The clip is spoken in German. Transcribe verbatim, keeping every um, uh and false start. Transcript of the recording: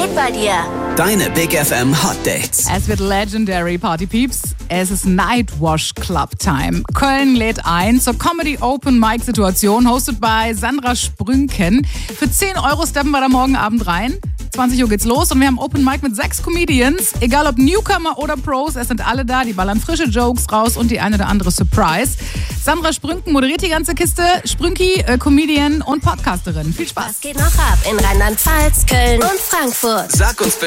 geht bei dir? Deine Big F M Hot Dates. Es wird legendary, Party Peeps. Es ist Nightwash Club Time. Köln lädt ein zur Comedy Open Mic Situation, hosted bei Sandra Sprünken. Für zehn Euro steppen wir da morgen Abend rein. zwanzig Uhr geht's los und wir haben Open Mic mit sechs Comedians. Egal ob Newcomer oder Pros, es sind alle da. Die ballern frische Jokes raus und die eine oder andere Surprise. Sandra Sprünken moderiert die ganze Kiste. Sprünki, äh, Comedian und Podcasterin. Viel Spaß. Was geht noch ab in Rheinland-Pfalz, Köln und Frankfurt? Sag uns